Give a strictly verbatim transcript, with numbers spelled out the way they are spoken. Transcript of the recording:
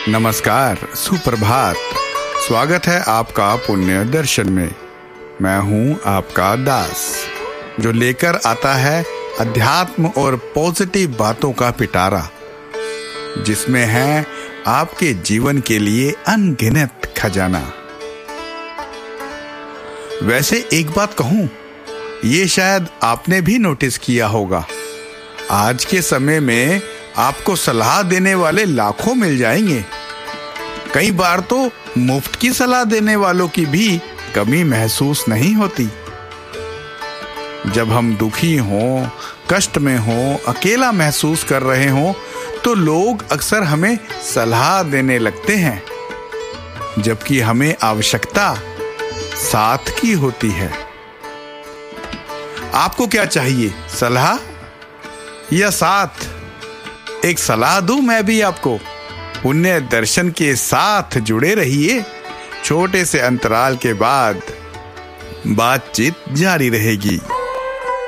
नमस्कार, सुप्रभात। स्वागत है आपका पुण्य दर्शन में। मैं हूं आपका दास, जो लेकर आता है अध्यात्म और पॉजिटिव बातों का पिटारा, जिसमें है आपके जीवन के लिए अनगिनत खजाना। वैसे एक बात कहूं, ये शायद आपने भी नोटिस किया होगा, आज के समय में आपको सलाह देने वाले लाखों मिल जाएंगे। कई बार तो मुफ्त की सलाह देने वालों की भी कमी महसूस नहीं होती। जब हम दुखी हों, कष्ट में हों, अकेला महसूस कर रहे हों, तो लोग अक्सर हमें सलाह देने लगते हैं, जबकि हमें आवश्यकता साथ की होती है। आपको क्या चाहिए, सलाह या साथ? एक सलाह दूं मैं भी आपको। पुण्य दर्शन के साथ जुड़े रहिए। छोटे से अंतराल के बाद बातचीत जारी रहेगी।